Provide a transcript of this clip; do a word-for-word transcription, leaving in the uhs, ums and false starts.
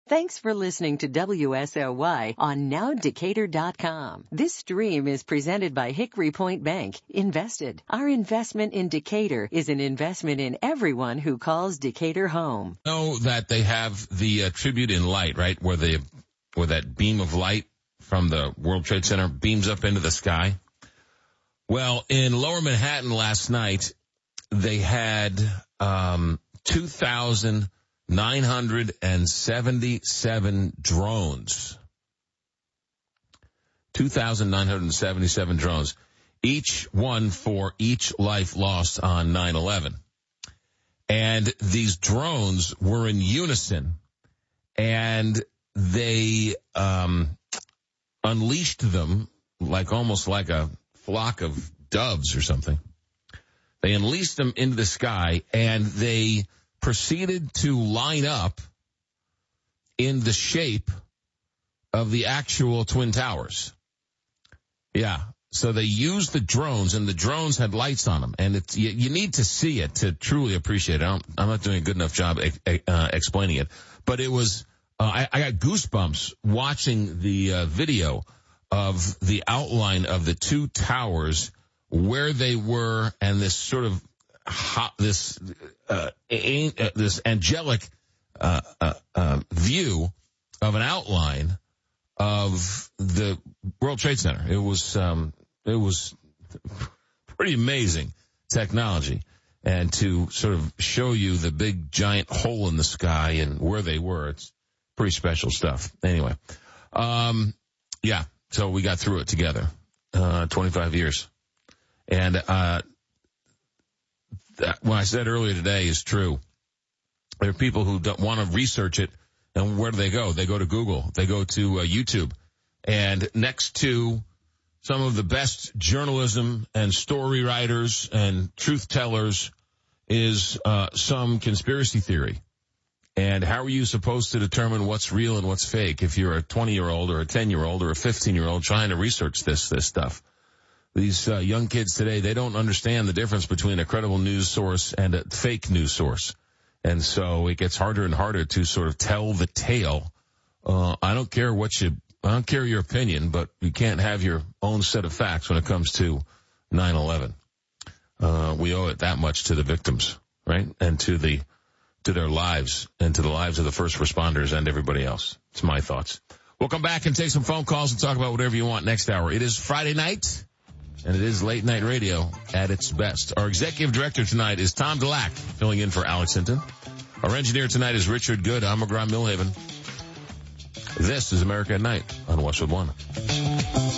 Thanks for listening to W S L Y on now decatur dot com. This stream is presented by Hickory Point Bank. Invested. Our investment in Decatur is an investment in everyone who calls Decatur home. Know that they have the uh, tribute in light, right, where the where that beam of light from the World Trade Center beams up into the sky. Well, in Lower Manhattan last night, they had um, two thousand nine hundred seventy-seven drones. two thousand nine hundred seventy-seven drones. Each one for each life lost on nine eleven. And these drones were in unison, and they um, unleashed them like almost like a flock of doves or something. They unleashed them into the sky, and they proceeded to line up in the shape of the actual Twin Towers. Yeah. So they used the drones, and the drones had lights on them. And it's, you, you need to see it to truly appreciate it. I don't, I'm not doing a good enough job uh, explaining it. But it was, uh, I, I got goosebumps watching the uh, video of the outline of the two towers, where they were, and this sort of hot, this uh, a, uh, this angelic uh, uh, uh, view of an outline of the World Trade Center. It was um, it was pretty amazing technology, and to sort of show you the big giant hole in the sky and where they were, it's pretty special stuff. Anyway, um, yeah. So we got through it together, uh, twenty-five years. And, uh, that, what I said earlier today is true. There are people who don't want to research it, and where do they go? They go to Google. They go to uh, YouTube. And next to some of the best journalism and story writers and truth tellers is, uh, some conspiracy theory. And how are you supposed to determine what's real and what's fake if you're a twenty-year-old or a ten-year-old or a fifteen-year-old trying to research this, this stuff? These uh, young kids today, they don't understand the difference between a credible news source and a fake news source. And so it gets harder and harder to sort of tell the tale. Uh, I don't care what you, I don't care your opinion, but you can't have your own set of facts when it comes to nine eleven. Uh, we owe it that much to the victims, right? And to the, to their lives and to the lives of the first responders and everybody else. It's my thoughts. We'll come back and take some phone calls and talk about whatever you want next hour. It is Friday night, and it is late night radio at its best. Our executive director tonight is Tom Delac, filling in for Alex Hinton. Our engineer tonight is Richard Good. I'm McGraw Millhaven. This is America at Night on Westwood One.